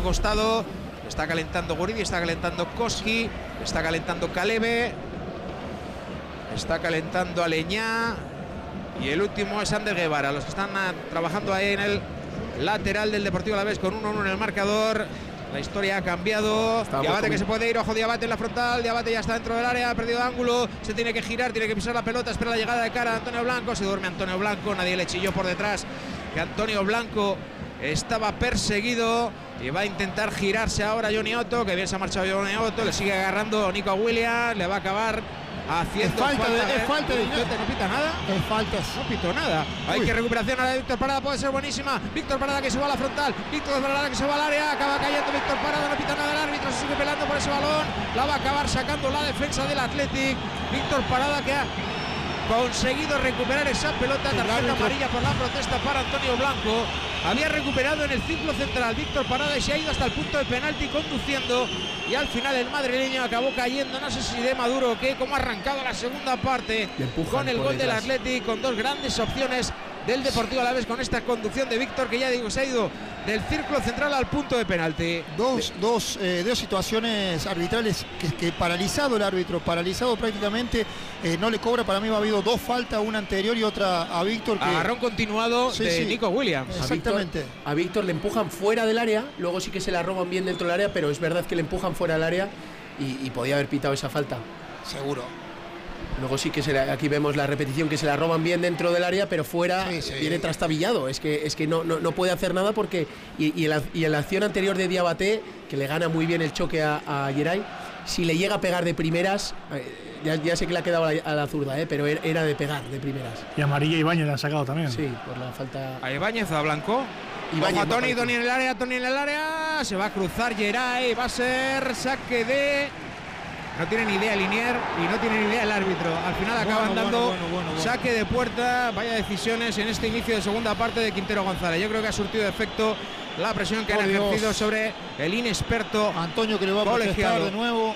otro costado. Está calentando Guridi, está calentando Koski, está calentando Kalebe, está calentando Aleñá. Y el último es Ander Guevara. Los que están trabajando ahí en el lateral del Deportivo Alavés con 1-1 en el marcador. La historia ha cambiado. Diabate que se puede ir, ojo Diabate en la frontal. Diabate ya está dentro del área, ha perdido ángulo. Se tiene que girar, tiene que pisar la pelota. Espera la llegada de cara a Antonio Blanco. Se duerme Antonio Blanco, nadie le chilló por detrás que Antonio Blanco estaba perseguido. Y va a intentar girarse ahora Johnny Otto, que bien se ha marchado Johnny Otto. Le sigue agarrando Nico Williams, le va a acabar haciendo falta. No pita nada. Es falta. No pitó nada. Hay que recuperación ahora de Víctor Parada, puede ser buenísima. Víctor Parada que se va a la frontal. Víctor Parada que se va al área. Acaba cayendo Víctor Parada. No pita nada el árbitro. Se sigue pelando por ese balón. La va a acabar sacando la defensa del Athletic. Víctor Parada que ha conseguido recuperar esa pelota. Tarjeta amarilla por la protesta para Antonio Blanco. Había recuperado en el círculo central Víctor Parada y se ha ido hasta el punto de penalti conduciendo. Y al final el madrileño acabó cayendo, no sé si de Maduro o qué, como ha arrancado la segunda parte con el gol del Athletic, con dos grandes opciones del Deportivo Alavés con esta conducción de Víctor, que ya digo, se ha ido del círculo central al punto de penalti. Dos situaciones arbitrales que paralizado el árbitro, paralizado prácticamente, no le cobra. Para mí ha habido dos faltas, una anterior y otra a Víctor. Agarrón continuado de Nico Williams. Exactamente. A Víctor le empujan fuera del área, luego sí que se la roban bien dentro del área, pero es verdad que le empujan fuera del área y podía haber pitado esa falta. Seguro. Luego sí que aquí vemos la repetición, que se la roban bien dentro del área, pero fuera viene trastabillado. Es que no puede hacer nada porque y en la acción anterior de Diabate, que le gana muy bien el choque a Geray, si le llega a pegar de primeras, ya sé que le ha quedado a la zurda, pero era de pegar de primeras. Y amarilla Ibáñez le han sacado también. Sí, por la falta. A Ibáñez, a Blanco. Ibáñez, Tony en el área, Tony en el área. Se va a cruzar Geray, va a ser saque de... No tiene ni idea Linier y no tiene ni idea el árbitro. Al final acaban dando saque de puerta. Vaya decisiones en este inicio de segunda parte de Quintero González. Yo creo que ha surtido efecto la presión que han ejercido sobre el inexperto Antonio, que le va a protestar de nuevo.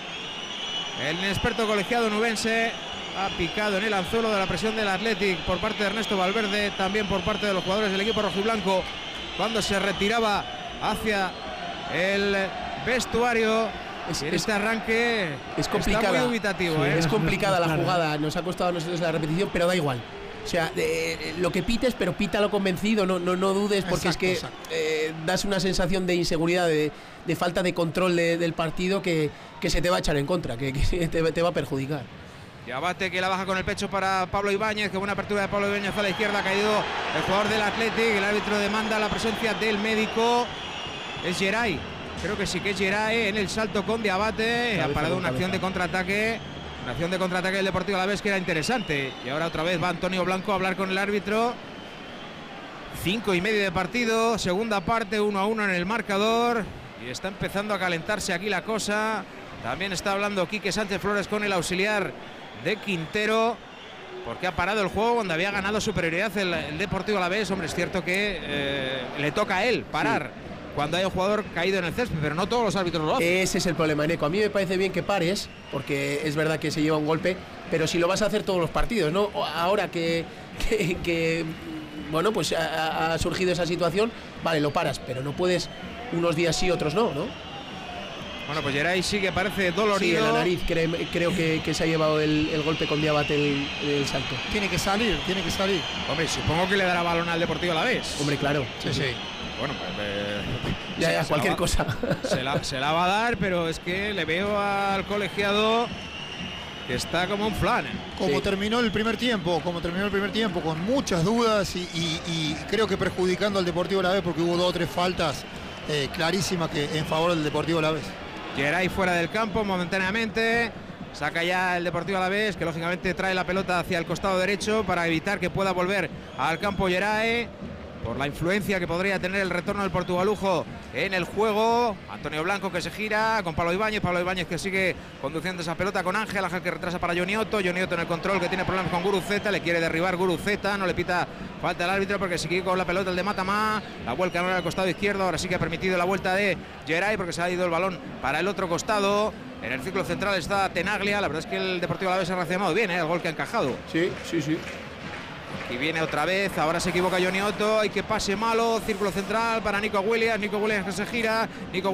El inexperto colegiado nubense ha picado en el anzuelo de la presión del Athletic por parte de Ernesto Valverde, también por parte de los jugadores del equipo rojiblanco, cuando se retiraba hacia el vestuario. Este arranque es complicada, está muy dubitativo. Sí, es complicada la jugada, nos ha costado a nosotros la repetición, pero da igual. O sea, lo que pites, pero pítalo convencido, no dudes, porque exacto, es que das una sensación de inseguridad, de falta de control del partido que se te va a echar en contra, que te va a perjudicar. Diabate, que la baja con el pecho para Pablo Ibáñez, que buena apertura de Pablo Ibáñez a la izquierda, ha caído el jugador del Athletic, el árbitro demanda la presencia del médico, es Geray. Creo que sí que es Geray en el salto con Diabate. Ha parado una acción de contraataque. Una acción de contraataque del Deportivo Alavés que era interesante. Y ahora otra vez va Antonio Blanco a hablar con el árbitro. 5:30 de partido. Segunda parte, 1-1 en el marcador. Y está empezando a calentarse aquí la cosa. También está hablando Quique Sánchez Flores con el auxiliar de Quintero, porque ha parado el juego cuando había ganado superioridad el Deportivo Alavés. Hombre, es cierto que le toca a él parar. Sí. Cuando hay un jugador caído en el césped, pero no todos los árbitros lo hacen. Ese es el problema, Neco. A mí me parece bien que pares, porque es verdad que se lleva un golpe, pero si lo vas a hacer todos los partidos, ¿no? Ahora que bueno, pues ha surgido esa situación, vale, lo paras, pero no puedes unos días sí, otros no, ¿no? Bueno, pues Geray sí que parece dolorido. Sí, en la nariz creo que se ha llevado el golpe con Diabate el salto. Tiene que salir. Hombre, supongo que le dará balón al Deportivo Alavés. Hombre, claro. Sí. Bueno, ya cualquier cosa. Se la va a dar, pero es que le veo al colegiado que está como un flan. Como terminó el primer tiempo, con muchas dudas y creo que perjudicando al Deportivo Alavés, porque hubo 2 o 3 faltas clarísimas que en favor del Deportivo Alavés. Geray fuera del campo momentáneamente. Saca ya el Deportivo Alavés, que lógicamente trae la pelota hacia el costado derecho para evitar que pueda volver al campo Geray, por la influencia que podría tener el retorno del portugalujo en el juego. Antonio Blanco, que se gira con Pablo Ibáñez que sigue conduciendo esa pelota con Ángel que retrasa para Johnny Otto en el control, que tiene problemas con Guruzeta, le quiere derribar Guruzeta, no le pita falta al árbitro porque sigue con la pelota el de Matamá, la vuelca ahora al costado izquierdo, ahora sí que ha permitido la vuelta de Geray porque se ha ido el balón para el otro costado. En el círculo central está Tenaglia, la verdad es que el Deportivo Alavés ha reaccionado bien, el gol que ha encajado. Sí. Y viene otra vez, ahora se equivoca Johnny Otto, hay que pase malo, círculo central para Nico Williams que se gira,